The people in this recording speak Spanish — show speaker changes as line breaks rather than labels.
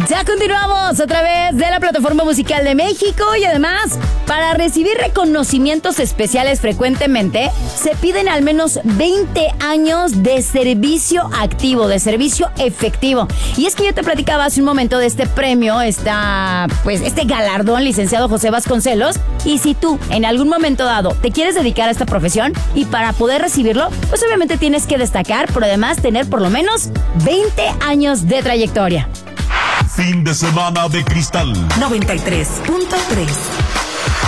Ya continuamos a través de la Plataforma Musical de México y además, para recibir reconocimientos especiales frecuentemente, se piden al menos 20 años de servicio activo, de servicio efectivo. Y es que yo te platicaba hace un momento de este premio, este galardón, licenciado José Vasconcelos. Y si tú en algún momento dado te quieres dedicar a esta profesión y para poder recibirlo, pues obviamente tienes que destacar, pero además tener por lo menos 20 años de trayectoria.
Fin de semana de cristal
93.3